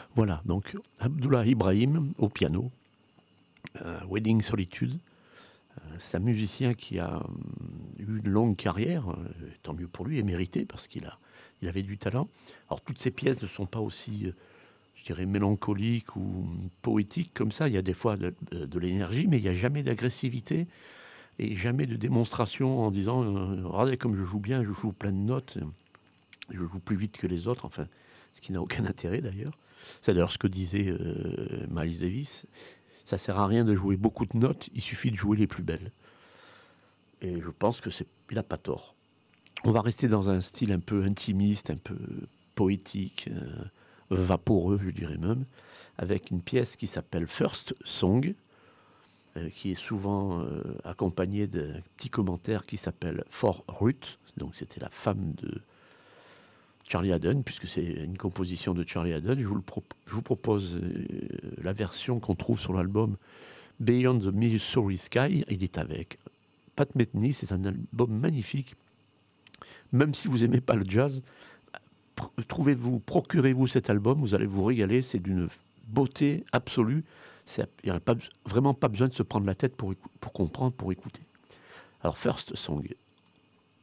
Voilà, donc Abdullah Ibrahim au piano, Wedding Solitude. C'est un musicien qui a eu une longue carrière, tant mieux pour lui, et mérité, parce il avait du talent. Alors toutes ces pièces ne sont pas aussi, je dirais, mélancoliques ou poétiques comme ça. Il y a des fois de l'énergie, mais il n'y a jamais d'agressivité et jamais de démonstration en disant regardez comme je joue bien, je joue plein de notes, je joue plus vite que les autres, enfin, ce qui n'a aucun intérêt d'ailleurs. C'est d'ailleurs ce que disait Miles Davis. Ça sert à rien de jouer beaucoup de notes, il suffit de jouer les plus belles. Et je pense il n'a pas tort. On va rester dans un style un peu intimiste, un peu poétique, vaporeux, je dirais même, avec une pièce qui s'appelle First Song, qui est souvent accompagnée d'un petit commentaire qui s'appelle For Ruth. Donc c'était la femme de Charlie Haddon, puisque c'est une composition de Charlie Haddon. Je vous propose la version qu'on trouve sur l'album Beyond the Missouri Sky. Il est avec Pat Metheny. C'est un album magnifique. Même si vous n'aimez pas le jazz, procurez-vous cet album, vous allez vous régaler. C'est d'une beauté absolue. Il n'y a vraiment pas besoin de se prendre la tête pour comprendre, pour écouter. Alors, First Song.